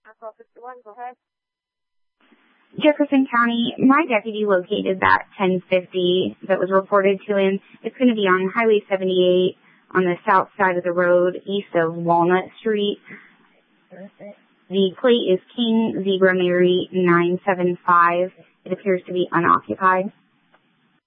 Go ahead. Jefferson County, my deputy located that 1050 that was reported to him. It's going to be on Highway 78 on the south side of the road, east of Walnut Street. Perfect. The plate is King Zebra Mary 975. It appears to be unoccupied.